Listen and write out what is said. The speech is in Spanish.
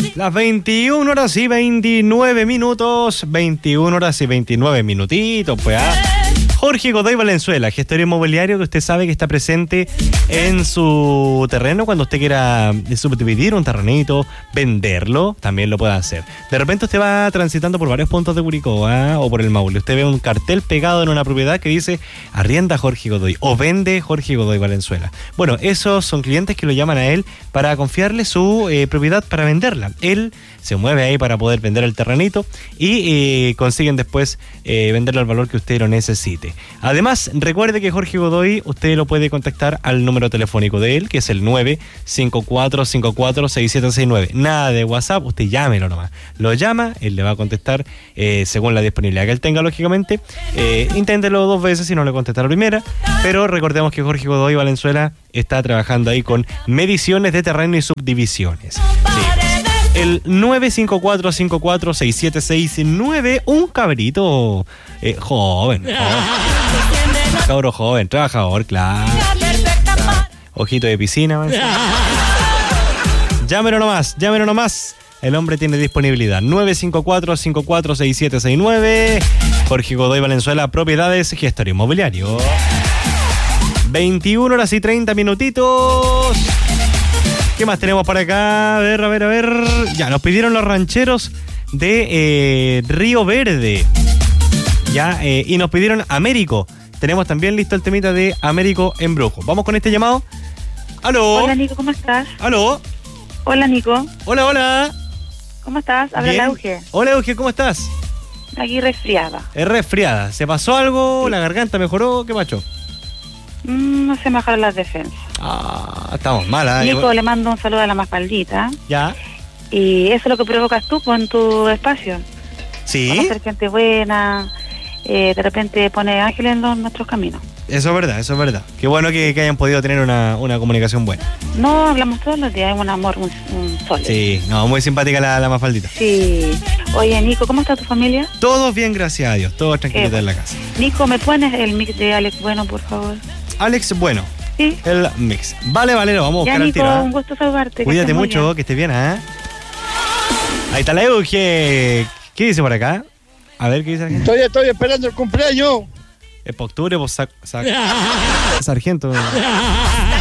Las 21 horas y 29 minutos. 21 horas y 29 minutitos, pues. Jorge Godoy Valenzuela, gestor inmobiliario que usted sabe que está presente en su terreno cuando usted quiera subdividir un terrenito, venderlo, también lo puede hacer. De repente usted va transitando por varios puntos de Curicó o por el Maule. Usted ve un cartel pegado en una propiedad que dice arrienda Jorge Godoy o vende Jorge Godoy Valenzuela. Bueno, esos son clientes que lo llaman a él para confiarle su propiedad para venderla. Él se mueve ahí para poder vender el terrenito y consiguen después venderlo al valor que usted lo necesite. Además, recuerde que Jorge Godoy usted lo puede contactar al número telefónico de él, que es el 954546769. Nada de WhatsApp, usted llámelo nomás. Lo llama, él le va a contestar según la disponibilidad que él tenga, lógicamente. Inténtelo 2 veces si no le contesta la primera, pero recordemos que Jorge Godoy Valenzuela está trabajando ahí con mediciones de terreno y subdivisiones. Sí. El 954546769, un cabrito joven. Cabro joven, trabajador, claro. Ojito de piscina. Llámelo nomás. El hombre tiene disponibilidad. 954546769. Jorge Godoy Valenzuela, propiedades, gestor inmobiliario. 21 horas y 30 minutitos. ¿Qué más tenemos por acá? A ver. Ya, nos pidieron los rancheros de Río Verde. Ya, y nos pidieron Américo. Tenemos también listo el temita de Américo en Brujo. Vamos con este llamado. ¿Aló? Hola, Nico, ¿cómo estás? ¿Aló? Hola, Nico. Hola. ¿Cómo estás? Habla Bien. la Euge. Hola, Euge, ¿cómo estás? Aquí resfriada. Es resfriada. ¿Se pasó algo? ¿La garganta mejoró? ¿Qué macho? No se mejoran las defensas. Estamos malas. Nico, le mando un saludo a la Mafaldita. Ya. Y eso es lo que provocas tú en tu espacio. Sí. Conocer gente buena. De repente pone ángeles en nuestros caminos. Eso es verdad. Qué bueno que hayan podido tener una comunicación buena. No, hablamos todos los días, es un amor, un sol. Sí, no, muy simpática la Mafaldita. Sí. Oye, Nico, ¿cómo está tu familia? Todos bien, gracias a Dios. Todos tranquilitos en la casa. Nico, ¿me pones el mix de Alex Bueno, por favor? Alex Bueno. Sí. El mix. Vale, lo vamos a buscar ya, al tiro. Nico, un gusto saludarte. Cuídate mucho, que estés bien, ¿eh? Ahí está la Euge. ¿Qué dice por acá? A ver, ¿qué dice la gente? Estoy esperando el cumpleaños. Es para octubre, pues sargento.